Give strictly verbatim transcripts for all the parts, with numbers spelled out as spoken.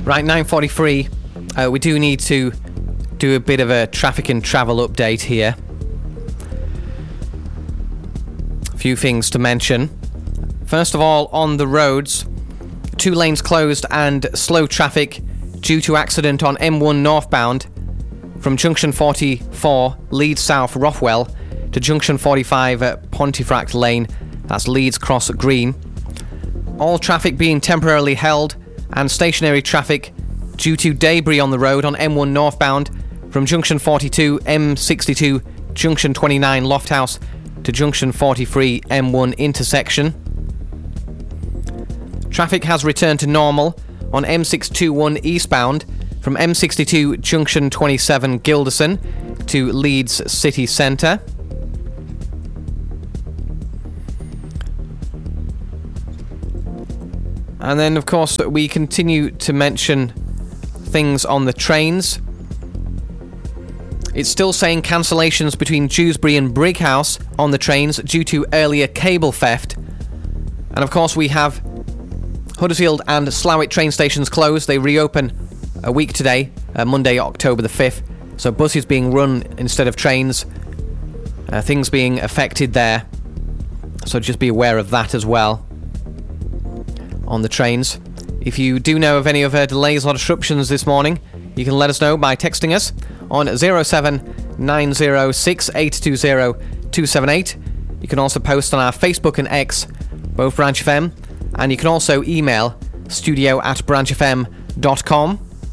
Right, nine forty-three. Uh, we do need to do a bit of a traffic and travel update here. A few things to mention. First of all, on the roads, two lanes closed and slow traffic due to accident on M one northbound from junction forty-four, Leeds South Rothwell, to junction forty-five at Pontefract Lane, that's Leeds Cross Green. All traffic being temporarily held, and stationary traffic due to debris on the road on M one northbound from junction forty-two, M sixty-two, junction twenty-nine, Lofthouse, to junction forty-three, M one intersection. Traffic has returned to normal on M six twenty-one eastbound from M sixty-two, junction twenty-seven, Gilderson, to Leeds City Centre. And then, of course, we continue to mention things on the trains. It's still saying cancellations between Dewsbury and Brighouse on the trains due to earlier cable theft. And of course, we have Huddersfield and Slough train stations closed. They reopen a week today, uh, Monday, October the fifth. So buses being run instead of trains. Uh, things being affected there. So just be aware of that as well on the trains. If you do know of any other delays or disruptions this morning, you can let us know by texting us on zero seven nine zero six eight two zero two seven eight. You can also post on our Facebook and X, both Branch F M, and you can also email studio at branch f m dot com.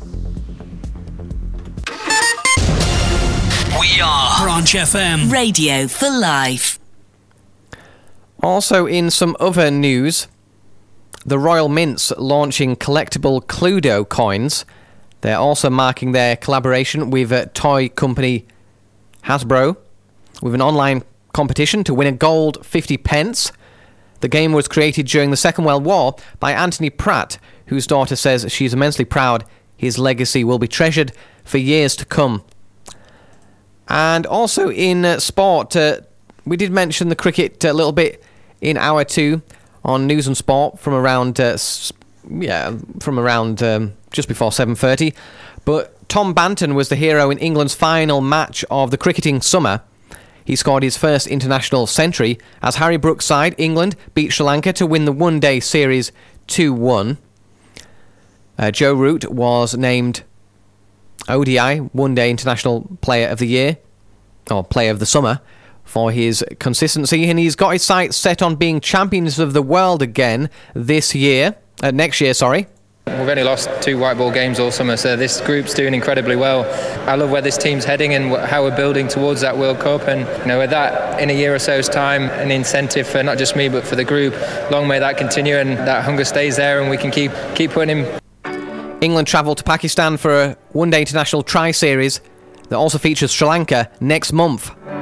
We are Branch F M, radio for life. Also, in some other news, the Royal Mint's launching collectible Cluedo coins. They're also marking their collaboration with uh, toy company Hasbro with an online competition to win a gold fifty pence. The game was created during the Second World War by Anthony Pratt, whose daughter says she's immensely proud his legacy will be treasured for years to come. And also in uh, sport, uh, we did mention the cricket a little bit in hour two on News and Sport from around, uh, yeah, from around um, just before seven thirty. But Tom Banton was the hero in England's final match of the cricketing summer. He scored his first international century as Harry Brooks' side, England, beat Sri Lanka to win the one-day series two one. Uh, Joe Root was named O D I, One-Day International Player of the Year, or Player of the Summer, for his consistency, and he's got his sights set on being champions of the world again this year, uh, next year, sorry. We've only lost two white ball games all summer, so this group's doing incredibly well. I love where this team's heading and how we're building towards that World Cup, and you know, with that in a year or so's time, an incentive for not just me but for the group. Long may that continue and that hunger stays there, and we can keep keep putting him. England travel to Pakistan for a one-day international tri-series that also features Sri Lanka next month.